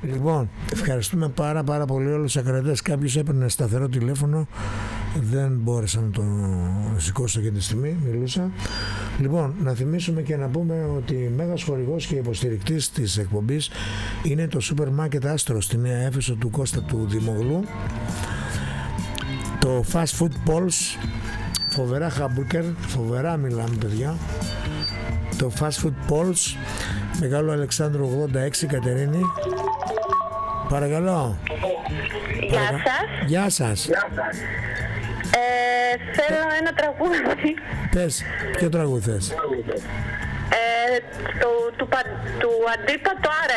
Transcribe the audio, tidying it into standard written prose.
Λοιπόν, ευχαριστούμε πάρα πολύ όλους τους ακροατές. Κάποιος έπαιρνε σταθερό τηλέφωνο, δεν μπόρεσα να το σηκώσω εκείνη τη στιγμή, μιλούσα. Λοιπόν, να θυμίσουμε και να πούμε ότι μέγας χορηγός και υποστηρικτής της εκπομπής είναι το Σούπερ Μάρκετ Άστρο στη Νέα Έφεσο του Κώστα του Δημογλού, το Fast Food Pulse, φοβερά χαμπουργκερ, φοβερά μιλάμε παιδιά, το Fast Food Pulse, Μεγάλο Αλεξάνδρου 86, Κατερίνη. Παρακαλώ. Γεια σας. Γεια σας. Θέλω ένα τραγούδι. Πες, ποιο τραγούδι θες? Του Αντίπα το Άρα.